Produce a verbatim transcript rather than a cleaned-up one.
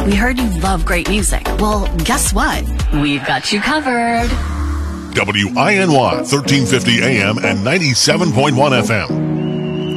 We heard you love great music. Well, guess what? We've got you covered. W I N Y, thirteen fifty A M and ninety-seven point one F M.